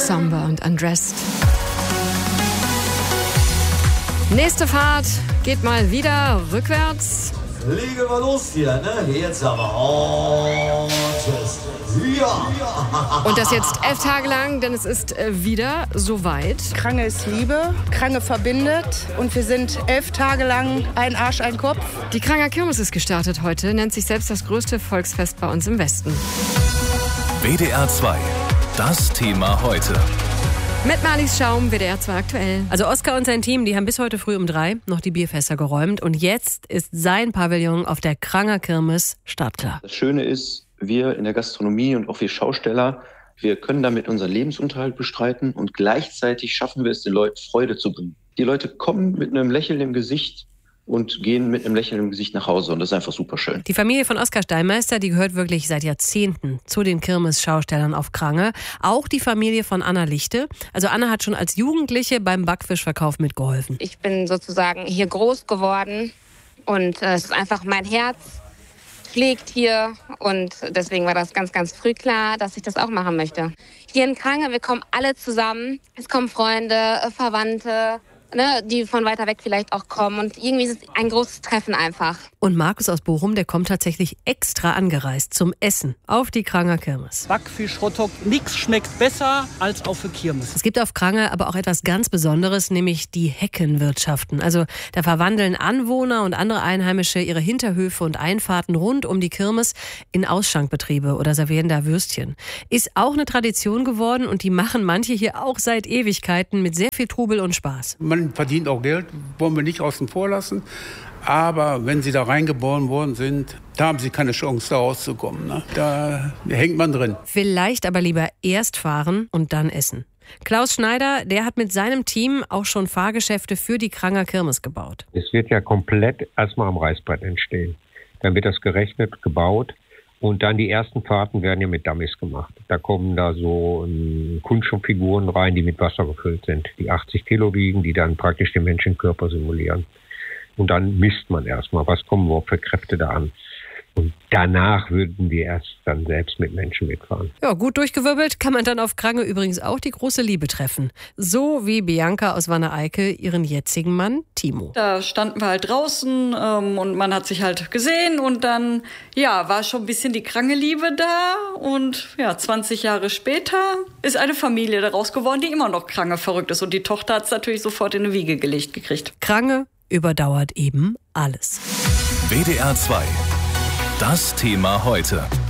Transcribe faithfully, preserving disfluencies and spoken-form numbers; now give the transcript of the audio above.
Somber und Undressed. Nächste Fahrt geht mal wieder rückwärts. Legen wir los hier, ne? Jetzt aber. Oh, tschüss. Ja. Und das jetzt elf Tage lang, denn es ist äh, wieder soweit. Krange ist Liebe, Krange verbindet und wir sind elf Tage lang ein Arsch, ein Kopf. Die Kranger Kirmes ist gestartet heute, nennt sich selbst das größte Volksfest bei uns im Westen. W D R zwei, das Thema heute. Mit Marlies Schaum, W D R zwei aktuell. Also Oskar und sein Team, die haben bis heute früh um drei noch die Bierfässer geräumt. Und jetzt ist sein Pavillon auf der Kranger Kirmes startklar. Das Schöne ist, wir in der Gastronomie und auch wir Schausteller, wir können damit unseren Lebensunterhalt bestreiten und gleichzeitig schaffen wir es, den Leuten Freude zu bringen. Die Leute kommen mit einem Lächeln im Gesicht und gehen mit einem Lächeln im Gesicht nach Hause. Und das ist einfach super schön. Die Familie von Oskar Steinmeister, die gehört wirklich seit Jahrzehnten zu den Kirmes-Schaustellern auf Krange. Auch die Familie von Anna Lichte. Also Anna hat schon als Jugendliche beim Backfischverkauf mitgeholfen. Ich bin sozusagen hier groß geworden und äh, es ist einfach mein Herz schlägt hier und deswegen war das ganz, ganz früh klar, dass ich das auch machen möchte. Hier in Krange, wir kommen alle zusammen. Es kommen Freunde, äh, Verwandte, ne, die von weiter weg vielleicht auch kommen. Und irgendwie ist es ein großes Treffen einfach. Und Markus aus Bochum, der kommt tatsächlich extra angereist zum Essen auf die Kranger Kirmes. Backfisch, Hotdog, nichts schmeckt besser als auf der Kirmes. Es gibt auf Krange aber auch etwas ganz Besonderes, nämlich die Heckenwirtschaften. Also da verwandeln Anwohner und andere Einheimische ihre Hinterhöfe und Einfahrten rund um die Kirmes in Ausschankbetriebe oder servieren da Würstchen. Ist auch eine Tradition geworden und die machen manche hier auch seit Ewigkeiten mit sehr viel Trubel und Spaß. Man verdient auch Geld, wollen wir nicht außen vor lassen. Aber wenn sie da reingeboren worden sind, da haben sie keine Chance, da rauszukommen. Ne? Da hängt man drin. Vielleicht aber lieber erst fahren und dann essen. Klaus Schneider, der hat mit seinem Team auch schon Fahrgeschäfte für die Kranger Kirmes gebaut. Es wird ja komplett erstmal am Reißbrett entstehen. Dann wird das gerechnet, gebaut. Und dann die ersten Fahrten werden ja mit Dummies gemacht. Da kommen da so ähm, Kunststofffiguren rein, die mit Wasser gefüllt sind, die achtzig Kilo wiegen, die dann praktisch den Menschenkörper simulieren. Und dann misst man erstmal, was kommen überhaupt für Kräfte da an. Und danach würden wir erst dann selbst mit Menschen mitfahren. Ja, gut durchgewirbelt kann man dann auf Krange übrigens auch die große Liebe treffen. So wie Bianca aus Wanne-Eickel ihren jetzigen Mann Timo. Da standen wir halt draußen ähm, und man hat sich halt gesehen und dann, ja, war schon ein bisschen die Krange-Liebe da. Und ja, zwanzig Jahre später ist eine Familie daraus geworden, die immer noch Krange verrückt ist. Und die Tochter hat es natürlich sofort in eine Wiege gelegt gekriegt. Krange überdauert eben alles. W D R zwei. Das Thema heute.